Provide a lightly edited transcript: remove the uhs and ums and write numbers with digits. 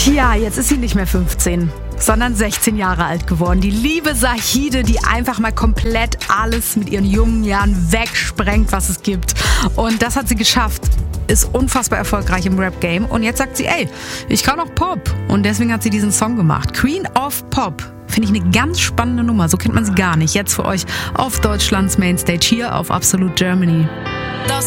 Tja, jetzt ist sie nicht mehr 15, sondern 16 Jahre alt geworden. Die liebe Zahide, die einfach mal komplett alles mit ihren jungen Jahren wegsprengt, was es gibt. Und das hat sie geschafft. Ist unfassbar erfolgreich im Rap-Game. Und jetzt sagt sie, ey, ich kann auch Pop. Und deswegen hat sie diesen Song gemacht. Queen of Pop. Finde ich eine ganz spannende Nummer. So kennt man sie gar nicht. Jetzt für euch auf Deutschlands Mainstage hier auf Absolute Germany.